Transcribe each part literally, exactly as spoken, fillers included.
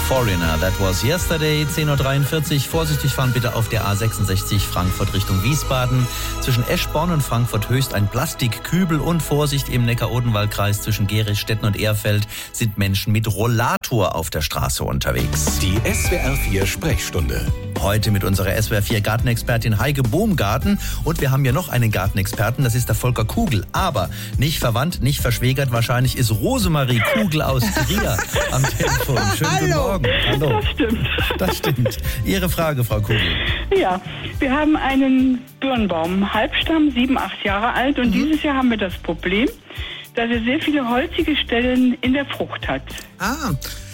Foreigner, that was yesterday, zehn Uhr dreiundvierzig. Vorsichtig fahren bitte auf der A sechsundsechzig Frankfurt Richtung Wiesbaden. Zwischen Eschborn und Frankfurt Höchst ein Plastikkübel und Vorsicht im Neckar-Odenwald-Kreis zwischen Gerisstetten und Ehrfeld sind Menschen mit Rollator auf der Straße unterwegs. Die S W R vier Sprechstunde. Heute mit unserer S W R vier Gartenexpertin Heike Bohmgarten. Und wir haben ja noch einen Gartenexperten, das ist der Volker Kugel. Aber nicht verwandt, nicht verschwägert. Wahrscheinlich ist Rosemarie Kugel aus Trier am Telefon. Schönen Hallo. Guten Morgen. Hallo. Das stimmt. Das stimmt. Ihre Frage, Frau Kugel. Ja, wir haben einen Birnbaum, Halbstamm, sieben, acht Jahre alt. Und mhm. dieses Jahr haben wir das Problem, dass er sehr viele holzige Stellen in der Frucht hat. Ah,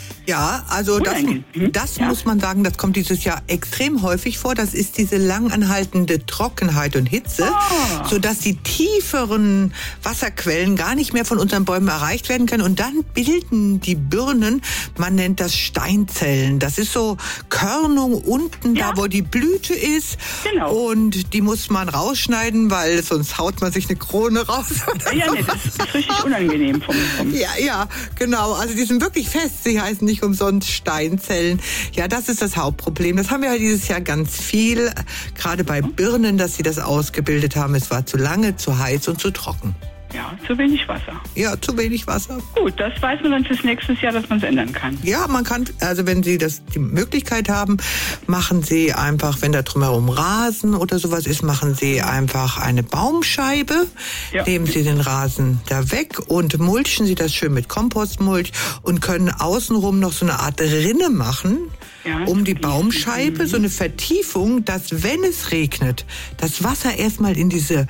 ja, also das, das ja. muss man sagen, das kommt dieses Jahr extrem häufig vor. Das ist diese langanhaltende Trockenheit und Hitze, oh. sodass die tieferen Wasserquellen gar nicht mehr von unseren Bäumen erreicht werden können. Und dann bilden die Birnen, man nennt das Steinzellen. Das ist so Körnung unten, ja. da wo die Blüte ist. Genau. Und die muss man rausschneiden, weil sonst haut man sich eine Krone raus. Ja, nee, das ist richtig unangenehm. Vom, vom ja, ja, genau. Also die sind wirklich fest. Sie heißen nicht umsonst Steinzellen. Ja, das ist das Hauptproblem. Das haben wir halt dieses Jahr ganz viel, gerade bei Birnen, dass sie das ausgebildet haben. Es war zu lange, zu heiß und zu trocken. Ja, zu wenig Wasser. Ja, zu wenig Wasser. Gut, das weiß man dann fürs nächste Jahr, dass man es ändern kann. Ja, man kann, also wenn Sie das die Möglichkeit haben, machen Sie einfach, wenn da drumherum Rasen oder sowas ist, machen Sie einfach eine Baumscheibe, ja. nehmen Sie den Rasen da weg und mulchen Sie das schön mit Kompostmulch und können außenrum noch so eine Art Rinne machen. Ja, um die Baumscheibe, so eine Vertiefung, dass wenn es regnet, das Wasser erstmal in diese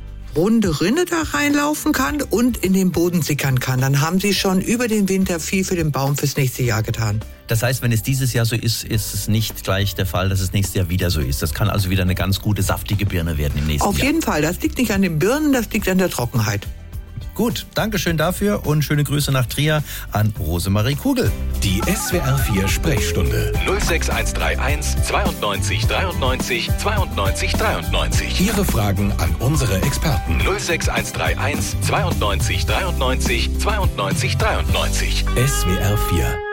runde Rinne da reinlaufen kann und in den Boden sickern kann. Dann haben Sie schon über den Winter viel für den Baum fürs nächste Jahr getan. Das heißt, wenn es dieses Jahr so ist, ist es nicht gleich der Fall, dass es nächstes Jahr wieder so ist. Das kann also wieder eine ganz gute, saftige Birne werden im nächsten Auf Jahr. Auf jeden Fall. Das liegt nicht an den Birnen, das liegt an der Trockenheit. Gut, danke schön dafür und schöne Grüße nach Trier an Rosemarie Kugel. Die S W R vier Sprechstunde null sechs eins drei eins zweiundneunzig dreiundneunzig zweiundneunzig dreiundneunzig. Ihre Fragen an unsere Experten null sechs eins drei eins zweiundneunzig dreiundneunzig zweiundneunzig dreiundneunzig. S W R vier